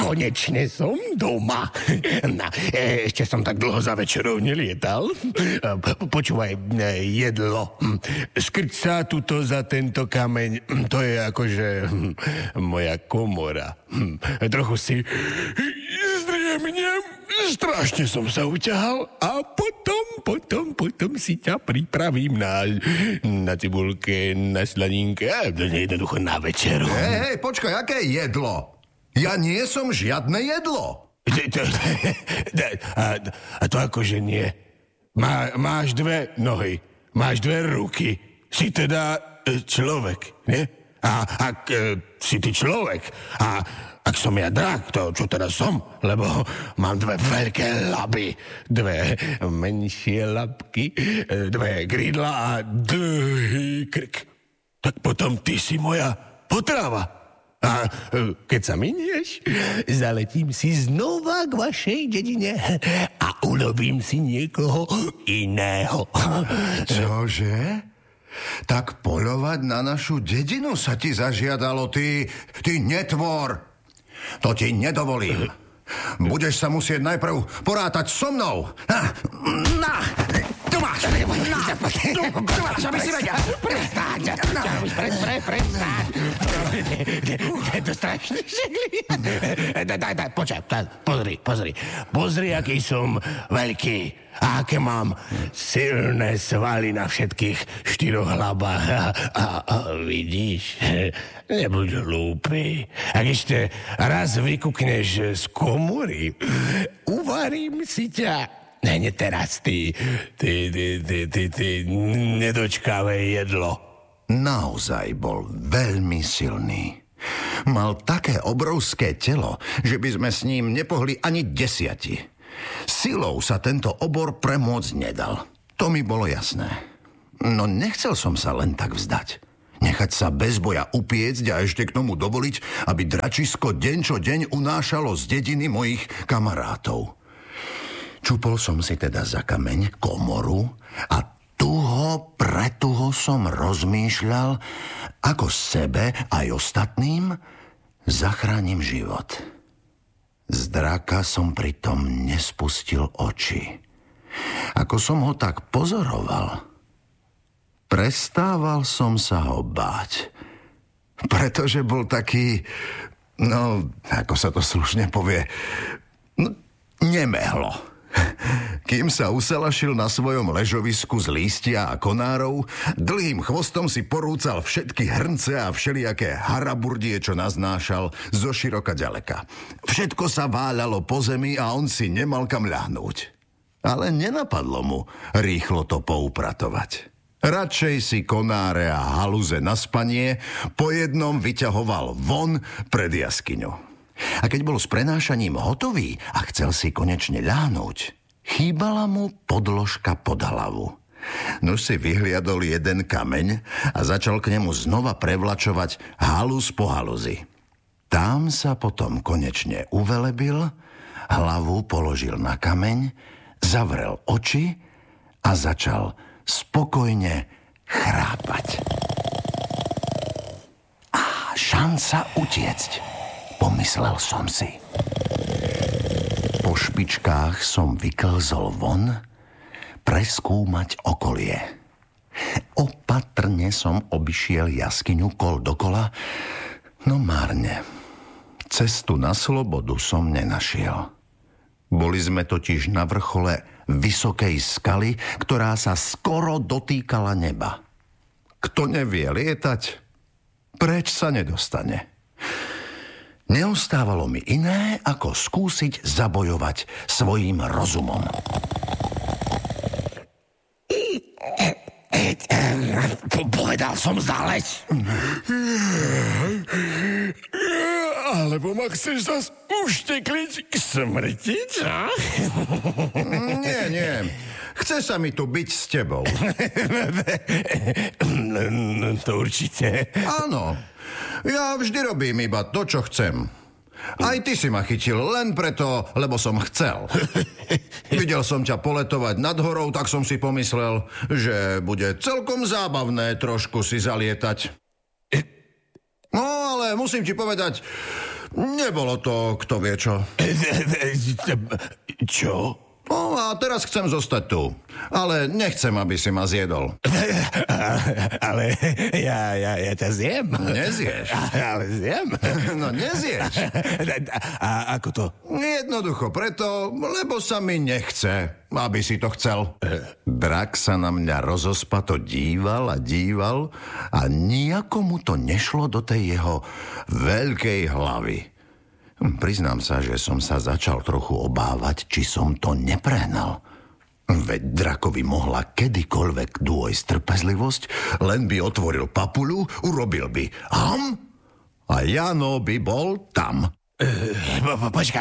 konečne som doma. No, ešte som tak dlho za večerou nelietal. Počúvaj, jedlo. Skrť sa tuto za tento kameň. To je akože moja komora. Trochu si zdriemnem. Strašne som sa uťahal a potom si ťa pripravím na cibulke, na slaninke, jednoducho na večeru. Hej, počkaj, aké jedlo? Ja nie som žiadne jedlo. A to akože nie. Máš dve nohy, máš dve ruky. Si teda človek, nie? A ak si ty človek a ak som ja drak, to čo teda som, lebo mám dve veľké laby, dve menšie labky, dve krídla a dlhý krk. Tak potom ty si moja potrava. A keď sa minieš, zaletím si znova k vašej dedine a ulovím si niekoho iného. Čože? Tak poľovať na našu dedinu sa ti zažiadalo, ty netvor. To ti nedovolím. Budeš sa musieť najprv porátať so mnou. Tu máš. Tu máš, aby si vedel. Prestáň. To strašne šegli. Daj, počkaj, pozri. Pozri, aký som veľký. A aké mám silné svaly na všetkých 4 hlabách. A vidíš, nebuď hlúpy. Ak ešte raz vykukneš z komory, uvarím si ťa. Nie teraz, ty nedočkavé jedlo. Naozaj bol veľmi silný. Mal také obrovské telo, že by sme s ním nepohli ani 10. Silou sa tento obor premôcť nedal. To mi bolo jasné. No nechcel som sa len tak vzdať. Nechať sa bez boja upiecť a ešte k tomu dovoliť, aby dračisko deň čo deň unášalo z dediny mojich kamarátov. Čupol som si teda za kameň komoru a pretuho som rozmýšľal, ako sebe aj ostatným zachránim život. Z draka som pritom nespustil oči. Ako som ho tak pozoroval, prestával som sa ho báť. Pretože bol taký, ako sa to slušne povie, nemehlo. Kým sa usalašil na svojom ležovisku z lístia a konárov, dlhým chvostom si porúcal všetky hrnce a všelijaké haraburdie, čo naznášal zo široka ďaleka. Všetko sa váľalo po zemi a on si nemal kam ľahnúť. Ale nenapadlo mu rýchlo to poupratovať. Radšej si konáre a haluze na spanie po jednom vyťahoval von pred jaskyňu. A keď bol s prenášaním hotový a chcel si konečne ľahnúť, chýbala mu podložka pod hlavu. Nuž si vyhliadol jeden kameň a začal k nemu znova prevlačovať haluz po haluzi. Tam sa potom konečne uvelebil, hlavu položil na kameň, zavrel oči a začal spokojne chrápať. A šanca utiecť, pomyslel som si. Po špičkách som vyklzol von preskúmať okolie. Opatrne som obišiel jaskyňu kol dokola, no márne. Cestu na slobodu som nenašiel. Boli sme totiž na vrchole vysokej skaly, ktorá sa skoro dotýkala neba. Kto nevie lietať, preč sa nedostane. Neostávalo mi iné, ako skúsiť zabojovať svojím rozumom. Povedal som záleť. Alebo ma chceš zas uštekliť k smrti, čo? Nie. Chce sa mi tu byť s tebou. To určite. Áno. Ja vždy robím iba to, čo chcem. Aj ty si ma chytil len preto, lebo som chcel. Videl som ťa poletovať nad horou, tak som si pomyslel, že bude celkom zábavné trošku si zalietať. No, ale musím ti povedať, Nebolo to kto vie čo. Čo? No a teraz chcem zostať tu. Ale nechcem, aby si ma zjedol. Ale ja ťa zjem. Nezieš. Ale zjem. No nezieš. A ako to? Jednoducho preto, lebo sa mi nechce, aby si to chcel. Drak sa na mňa rozospato díval a nijako mu to nešlo do tej jeho veľkej hlavy. Priznám sa, že som sa začal trochu obávať, či som to neprehnal. Veď drakovi mohla kedykoľvek dôjsť trpezlivosť, len by otvoril papuľu, urobil by ham a Jano by bol tam. Počkaj.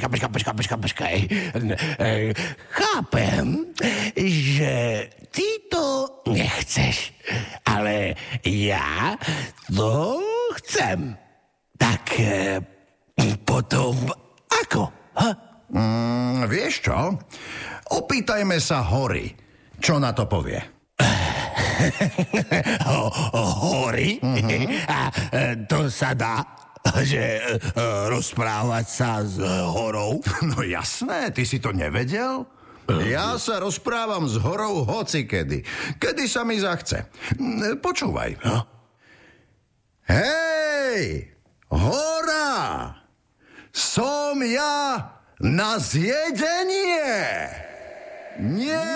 Chápem, že ty to nechceš, ale ja to chcem. Tak potom ako? Vieš čo? Opýtajme sa Hory. Čo na to povie? Hory? A to sa dá? Že rozprávať sa s horou? No jasné, ty si to nevedel? Ja sa rozprávam s horou hocikedy. Kedy sa mi zachce. Počúvaj. No? Hej! Hora! Som ja na zjedenie! Nie!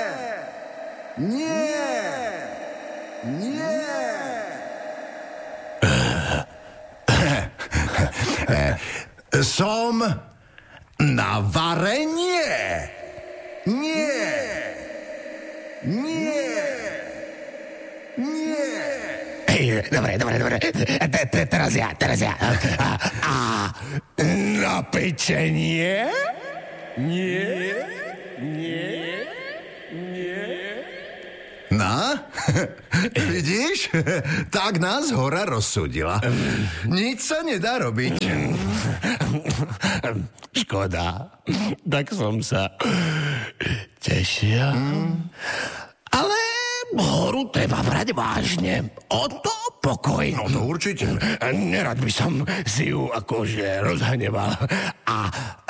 Som na varenie! Nie! Dobre. Teraz ja. A na pečenie? Nie. No? Vidíš? Tak nás hora rozsúdila. Nič sa nedá robiť. Škoda. Tak som sa tešil. Ale horu treba brať vážne. O to pokoj. No to určite. Nerad by som si ju akože rozhneval. A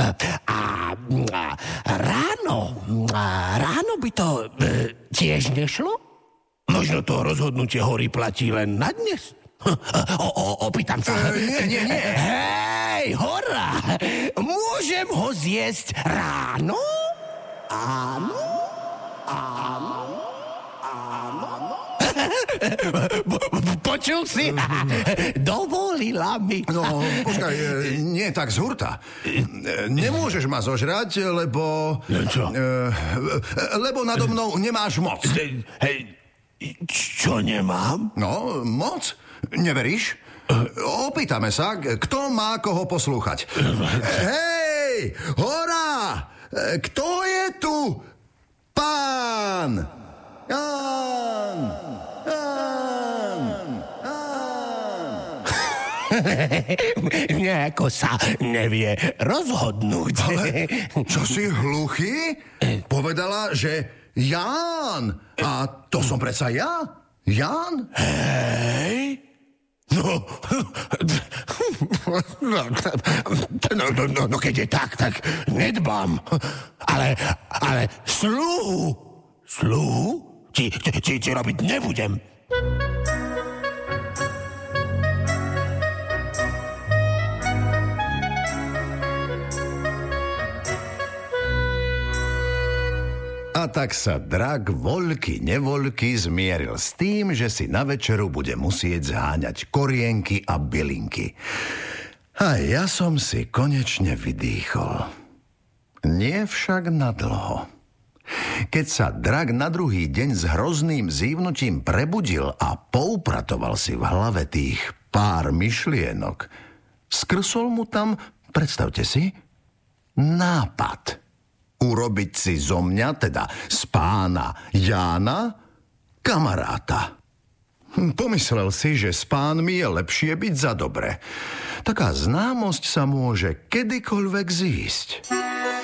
ráno by to tiež nešlo? Možno to rozhodnutie hory platí len na dnes? Opýtam sa. Nie. Hej, hora! Môžem ho zjesť ráno? Áno. Počul si? Dovolila mi. No, počkaj, nie tak z hurta. Nemôžeš ma zožrať, lebo... Čo? Lebo nado mnou nemáš moc. Hej, čo nemám? No, moc? Neveríš? Opýtame sa, kto má koho poslúchať. Hej, hora! Kto je tu? Pán! Nejako sa nevie rozhodnúť. Ale čo si hluchý? Povedala, že Ján. A to som predsa ja? Ján? Hej? No keď je tak nedbám. Ale sluhu ti robiť nebudem. A tak sa drak voľky nevoľky zmieril s tým, že si na večeru bude musieť zháňať korienky a bylinky. A ja som si konečne vydýchol. Nie však nadlho. Keď sa drak na druhý deň s hrozným zívnutím prebudil a poupratoval si v hlave tých pár myšlienok, skrsol mu tam, predstavte si, nápad. Urobiť si zo mňa, teda z pána Jána, kamaráta. Pomyslel si, že s pánmi je lepšie byť za dobre. Taká známosť sa môže kedykoľvek zísť.